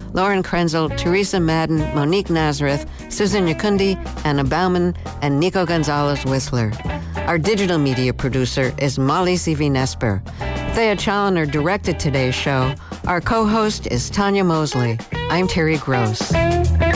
Lauren Krenzel, Teresa Madden, Monique Nazareth, Susan Yakundi, Anna Bauman, and Nico Gonzalez-Whistler. Our digital media producer is Molly Zivi-Nesper. Thea Challoner directed today's show. Our co-host is Tanya Mosley. I'm Terry Gross.